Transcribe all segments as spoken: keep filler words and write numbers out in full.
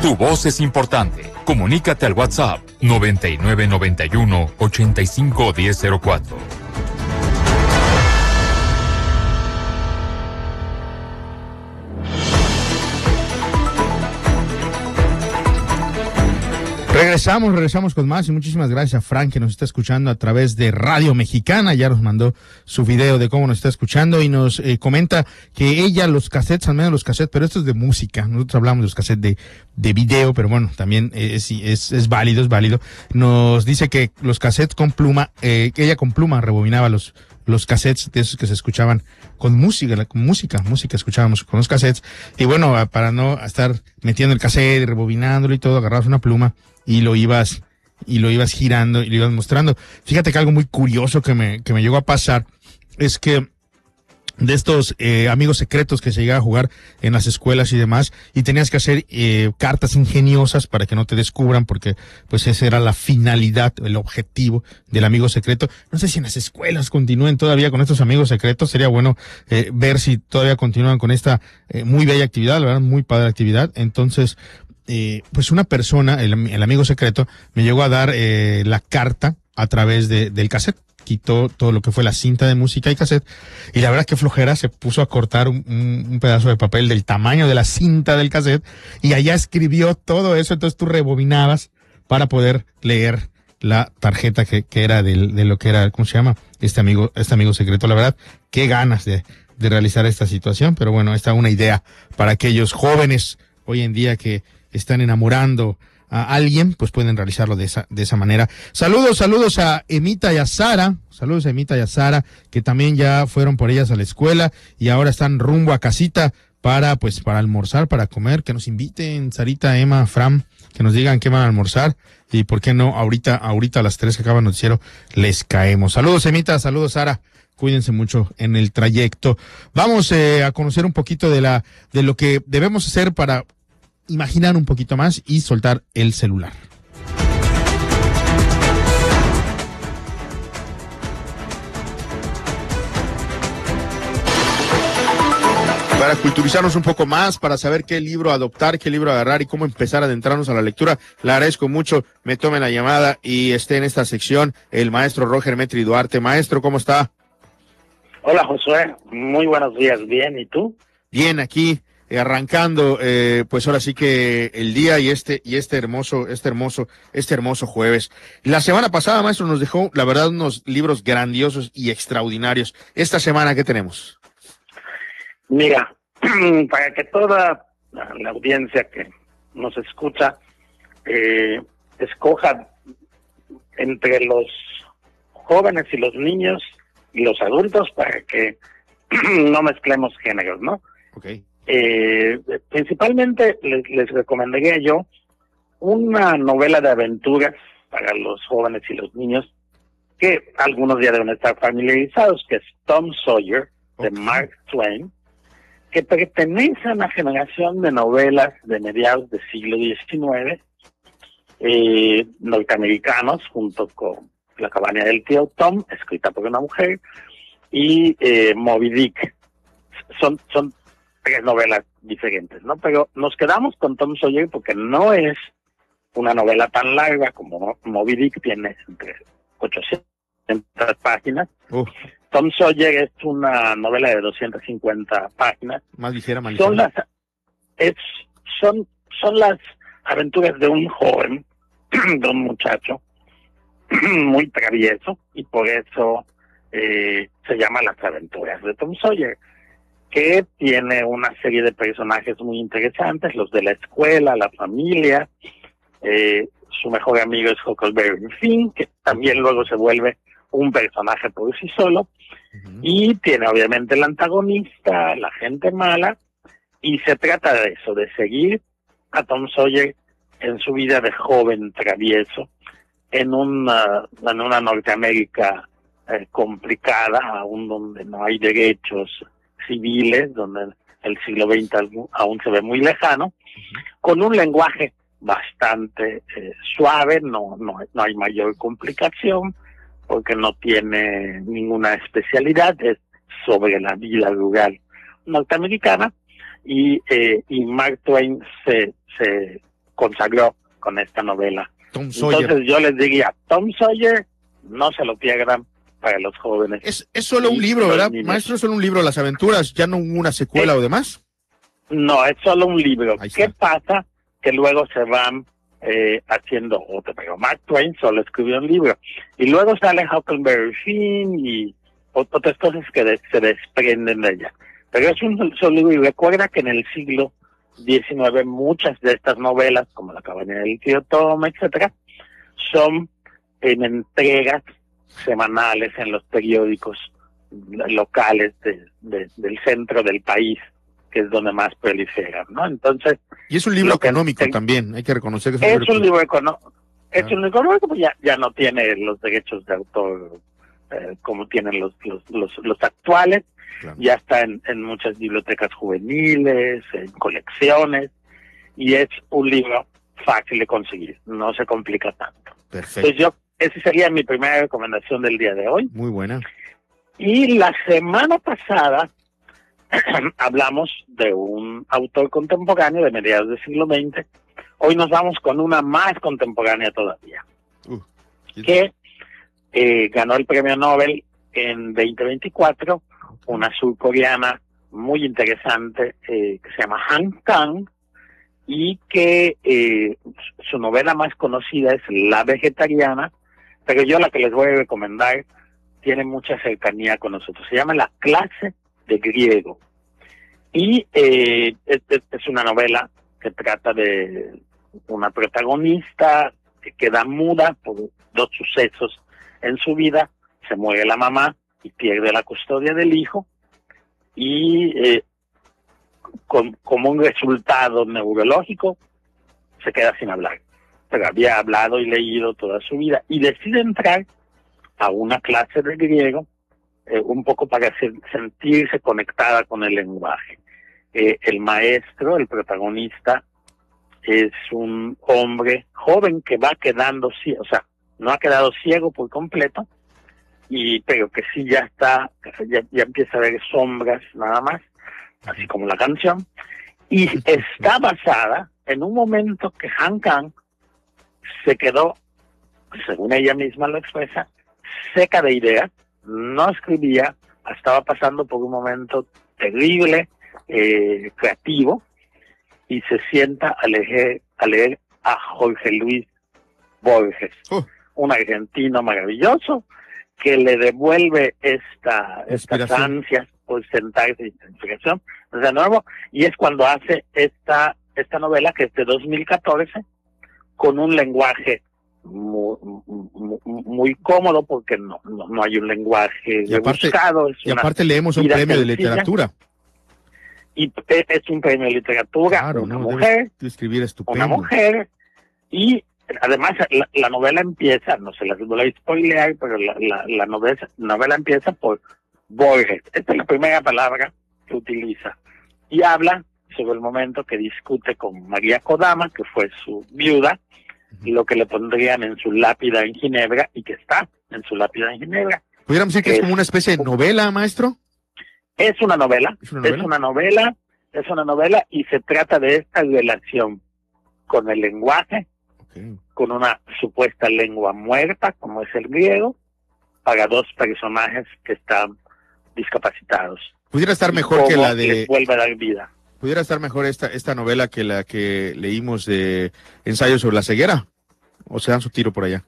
Tu voz es importante. Comunícate al WhatsApp noventa y nueve noventa y uno ochenta y cinco diez cero cuatro. Regresamos, regresamos con más y muchísimas gracias a Frank que nos está escuchando a través de Radio Mexicana. Ya nos mandó su video de cómo nos está escuchando y nos eh, comenta que ella los cassettes, al menos los cassettes, pero esto es de música. Nosotros hablamos de los cassettes de, de video, pero bueno, también es, es, es válido, es válido. Nos dice que los cassettes con pluma, eh, que ella con pluma rebobinaba los los cassettes de esos que se escuchaban con música, con música, música escuchábamos con los cassettes. Y bueno, para no estar metiendo el cassette y rebobinándolo y todo, agarrabas una pluma y lo ibas, y lo ibas girando y lo ibas mostrando. Fíjate que algo muy curioso que me, que me llegó a pasar es que de estos eh, amigos secretos que se llegaba a jugar en las escuelas y demás, y tenías que hacer eh, cartas ingeniosas para que no te descubran, porque pues esa era la finalidad, el objetivo del amigo secreto. No sé si en las escuelas continúen todavía con estos amigos secretos, sería bueno eh, ver si todavía continúan con esta eh, muy bella actividad, la verdad, muy padre actividad. Entonces, eh, pues una persona, el, el amigo secreto, me llegó a dar eh, la carta a través de, del cassette. Quitó todo lo que fue la cinta de música y cassette, y la verdad que flojera, se puso a cortar un, un, un pedazo de papel del tamaño de la cinta del cassette, y allá escribió todo eso. Entonces tú rebobinabas para poder leer la tarjeta que, que era de, de lo que era, ¿cómo se llama? Este amigo, este amigo secreto. La verdad, qué ganas de, de realizar esta situación, pero bueno, esta es una idea para aquellos jóvenes hoy en día que están enamorando a alguien, pues pueden realizarlo de esa, de esa manera. Saludos, saludos a Emita y a Sara, saludos a Emita y a Sara, que también ya fueron por ellas a la escuela y ahora están rumbo a casita para, pues, para almorzar, para comer, que nos inviten, Sarita, Emma, Fram, que nos digan qué van a almorzar, y por qué no, ahorita, ahorita a las tres que acaba el noticiero, les caemos. Saludos, Emita, saludos, Sara. Cuídense mucho en el trayecto. Vamos eh, a conocer un poquito de la, de lo que debemos hacer para imaginar un poquito más y soltar el celular. Para culturizarnos un poco más, para saber qué libro adoptar, qué libro agarrar y cómo empezar a adentrarnos a la lectura, le agradezco mucho, me tome la llamada y esté en esta sección el maestro Roger Metri Duarte. Maestro, ¿cómo está? Hola, Josué, muy buenos días, bien, ¿y tú? Bien, aquí. Eh, arrancando, eh, pues ahora sí que el día y este y este hermoso, este hermoso, este hermoso jueves. La semana pasada, maestro, nos dejó, la verdad, unos libros grandiosos y extraordinarios. Esta semana, ¿qué tenemos? Mira, para que toda la audiencia que nos escucha eh, escoja entre los jóvenes y los niños y los adultos, para que no mezclemos géneros, ¿no? Okay. Eh, principalmente les, les recomendaría yo una novela de aventuras para los jóvenes y los niños que algunos ya deben estar familiarizados, que es Tom Sawyer, okay, de Mark Twain, que pertenece a una generación de novelas de mediados del siglo diecinueve, eh, norteamericanos, junto con La cabaña del tío Tom, escrita por una mujer, y eh, Moby Dick. Son, son tres novelas diferentes, ¿no? Pero nos quedamos con Tom Sawyer porque no es una novela tan larga como Moby Dick, tiene entre ochocientas páginas. Uh. Tom Sawyer es una novela de doscientas cincuenta páginas. Más ligera, más ligera. Son las, es, son, son las aventuras de un joven, de un muchacho, muy travieso, y por eso eh, se llama Las aventuras de Tom Sawyer, que tiene una serie de personajes muy interesantes, los de la escuela, la familia, eh, su mejor amigo es Huckleberry Finn, que también luego se vuelve un personaje por sí solo, uh-huh, y tiene obviamente el antagonista, la gente mala, y se trata de eso, de seguir a Tom Sawyer en su vida de joven travieso, en una, en una Norteamérica eh, complicada, aún donde no hay derechos civiles, donde el siglo veinte aún se ve muy lejano, uh-huh, con un lenguaje bastante eh, suave, no, no, no hay mayor complicación, porque no tiene ninguna especialidad, es sobre la vida rural norteamericana, y, eh, y Mark Twain se, se consagró con esta novela. Tom Sawyer. Entonces yo les diría, Tom Sawyer, no se lo pierdan para los jóvenes. Es, es solo un libro, ¿verdad, maestro? Es solo un libro, Las Aventuras, ya no hubo una secuela es, o demás. No, es solo un libro. ¿Qué pasa? Que luego se van eh, haciendo otro, pero Mark Twain solo escribió un libro. Y luego sale Huckleberry Finn y otras cosas que de, se desprenden de ella. Pero es un solo libro, y recuerda que en el siglo diecinueve muchas de estas novelas, como La cabaña del tío Tom, etcétera, son en entregas semanales en los periódicos locales de, de, del centro del país, que es donde más proliferan, ¿no? Entonces... Y es un libro económico que, también, hay que reconocer que es, es un libro, libro económico. Es claro. un libro económico, pues ya, ya no tiene los derechos de autor eh, como tienen los, los, los, los actuales. Claro. Ya está en, en muchas bibliotecas juveniles, en colecciones, y es un libro fácil de conseguir, no se complica tanto. Perfecto. Entonces yo, esa sería mi primera recomendación del día de hoy. Muy buena. Y la semana pasada hablamos de un autor contemporáneo de mediados del siglo veinte. Hoy nos vamos con una más contemporánea todavía, uh, que eh, ganó el premio Nobel en veinte veinticuatro, una surcoreana muy interesante eh, que se llama Han Kang, y que eh, su novela más conocida es La vegetariana, pero yo la que les voy a recomendar tiene mucha cercanía con nosotros. Se llama La clase de griego. Y eh, es, es una novela que trata de una protagonista que queda muda por dos sucesos en su vida. Se muere la mamá y pierde la custodia del hijo. Y eh, con, como un resultado neurológico se queda sin hablar. Pero había hablado y leído toda su vida y decide entrar a una clase de griego eh, un poco para sentirse conectada con el lenguaje. Eh, el maestro, el protagonista, es un hombre joven que va quedando ciego, o sea, no ha quedado ciego por completo, y pero que sí ya está, ya, ya empieza a ver sombras nada más, así como la canción, y está basada en un momento que Han Kang se quedó, según ella misma lo expresa, seca de ideas, no escribía, estaba pasando por un momento terrible, eh, creativo, y se sienta a leer, a leer a Jorge Luis Borges, uh. un argentino maravilloso, que le devuelve esta estas ansias por sentarse y inspiración de nuevo, y es cuando hace esta esta novela, que es de dos mil catorce, con un lenguaje muy, muy, muy cómodo, porque no, no, no hay un lenguaje y aparte, rebuscado. Es y aparte leemos un premio sencilla, de literatura. Y es un premio de literatura, claro, una no, mujer, escribir estupendo. una mujer, y además la, la novela empieza, no se las voy a spoilear, pero la, la, la novela, novela empieza por Borges. Esta es la primera palabra que utiliza. Y habla sobre el momento que discute con María Kodama, que fue su viuda, uh-huh. y lo que le pondrían en su lápida en Ginebra, y que está en su lápida en Ginebra. ¿Pudiéramos decir que es, es como una especie de novela, maestro? Es una novela, ¿Es una novela? es una novela, es una novela, y se trata de esta relación con el lenguaje, okay. con una supuesta lengua muerta, como es el griego, para dos personajes que están discapacitados. Pudiera estar mejor que la de... les vuelve a dar vida. Pudiera estar mejor esta esta novela que la que leímos de Ensayo sobre la ceguera, o se dan su tiro por allá.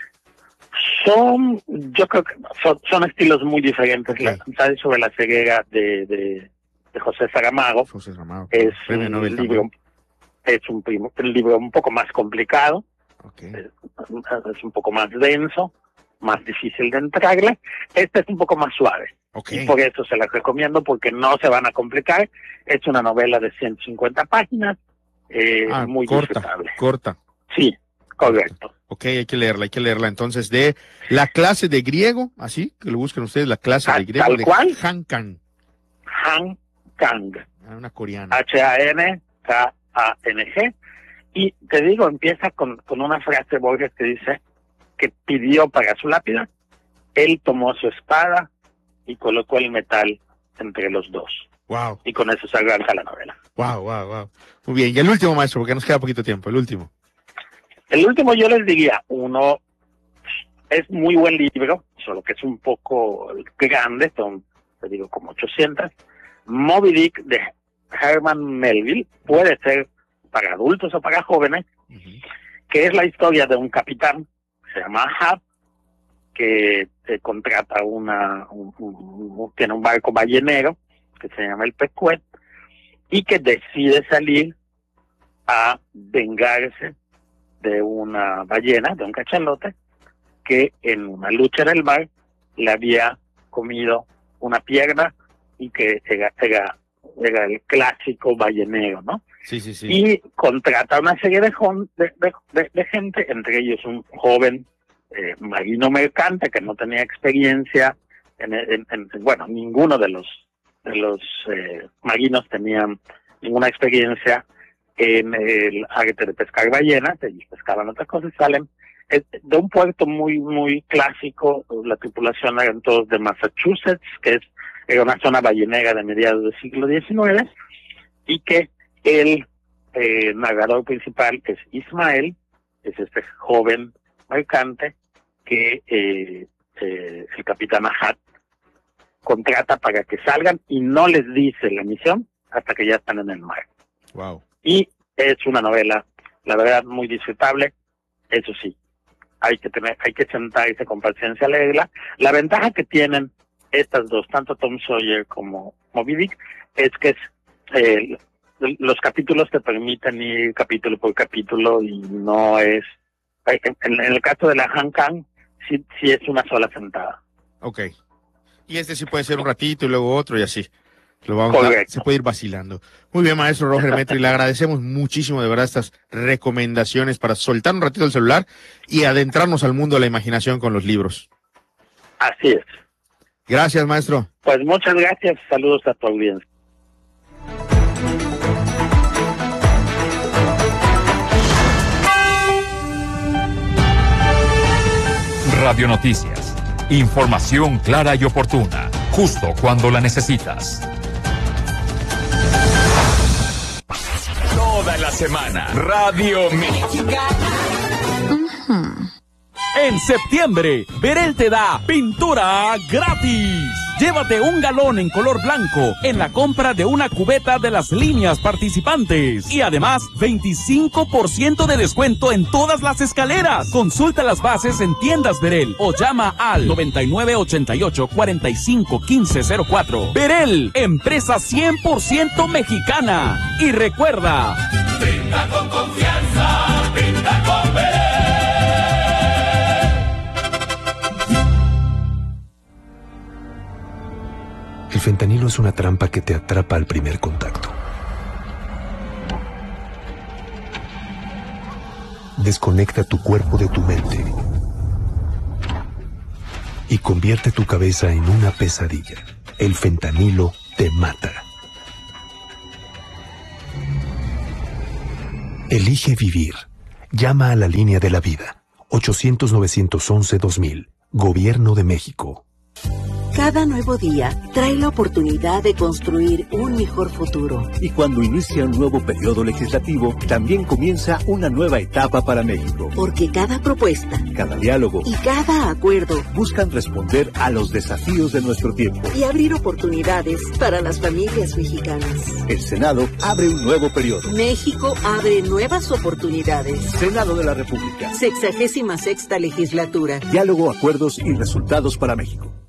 Son, yo creo que son, son estilos muy diferentes. Okay. La Ensayo sobre la ceguera de, de, de José Saramago, José Saramago es un libro, es un, primo, un libro un poco más complicado, okay. es, es un poco más denso, más difícil de entrarle. Este es un poco más suave. Okay. Y por eso se la recomiendo, porque no se van a complicar. Es una novela de ciento cincuenta páginas, eh, ah, muy corta, disfrutable. Corta. Sí, correcto. Ok, hay que leerla, hay que leerla. Entonces, de La clase de griego, así, que lo busquen ustedes, La clase ah, de griego. Tal de cual. Han Kang. Han Kang. Ah, una coreana. H A N K A N G. Y te digo, empieza con, con una frase de Borges que dice que pidió para su lápida, él tomó su espada y colocó el metal entre los dos. Wow. Y con eso se arranca la novela. Wow, wow, wow. Muy bien. Y el último, maestro, porque nos queda poquito tiempo. El último. El último yo les diría, uno es muy buen libro, solo que es un poco grande, son, te digo, como ochocientas. Moby Dick de Herman Melville, puede ser para adultos o para jóvenes, uh-huh. que es la historia de un capitán, se llama Ahab, que eh, contrata una, un, un, un, tiene un barco ballenero, que se llama el Pequot, y que decide salir a vengarse de una ballena, de un cachalote, que en una lucha en el mar le había comido una pierna y que era, era, era el clásico ballenero, ¿no? Sí, sí, sí. Y contrata una serie de, de, de, de gente, entre ellos un joven eh, marino mercante que no tenía experiencia, en, en, en, bueno, ninguno de los de los eh, marinos tenían ninguna experiencia en el arte de pescar ballenas, ellos pescaban otras cosas, salen eh, de un puerto muy, muy clásico, la tripulación eran todos de Massachusetts, que es era una zona ballenera de mediados del siglo diecinueve, y que el eh, narrador principal es Ismael, es este joven mercante que eh, eh, el capitán Ahab contrata para que salgan y no les dice la misión hasta que ya están en el mar. Wow. Y es una novela, la verdad, muy disfrutable. Eso sí, hay que tener, hay que sentarse con paciencia a leerla. La ventaja que tienen estas dos, tanto Tom Sawyer como Moby Dick, es que es, eh, los capítulos te permiten ir capítulo por capítulo y no es, en, en el caso de la Han Kang, sí, sí es una sola sentada. Ok. Y este sí puede ser un ratito y luego otro y así. Lo vamos a, se puede ir vacilando. Muy bien, maestro Roger Metri, le agradecemos muchísimo de verdad estas recomendaciones para soltar un ratito el celular y adentrarnos al mundo de la imaginación con los libros. Así es. Gracias, maestro. Pues muchas gracias, saludos a tu audiencia. Radio Noticias. Información clara y oportuna, justo cuando la necesitas. Toda la semana, Radio Mexicana. Uh-huh. En septiembre, Berel te da pintura gratis. Llévate un galón en color blanco en la compra de una cubeta de las líneas participantes. Y además, veinticinco por ciento de descuento en todas las escaleras. Consulta las bases en tiendas Berel o llama al noventa y nueve ochenta y ocho cuarenta y cinco quince cero cuatro. Berel, empresa cien por ciento mexicana. Y recuerda, pinta con confianza, pinta con Berel. El fentanilo es una trampa que te atrapa al primer contacto. Desconecta tu cuerpo de tu mente y convierte tu cabeza en una pesadilla. El fentanilo te mata. Elige vivir. Llama a la línea de la vida. ochocientos nueve once dos mil. Gobierno de México. Cada nuevo día trae la oportunidad de construir un mejor futuro. Y cuando inicia un nuevo periodo legislativo, también comienza una nueva etapa para México. Porque cada propuesta, cada diálogo y cada acuerdo buscan responder a los desafíos de nuestro tiempo y abrir oportunidades para las familias mexicanas. El Senado abre un nuevo periodo. México abre nuevas oportunidades. Senado de la República. Sexagésima sexta legislatura. Diálogo, acuerdos y resultados para México.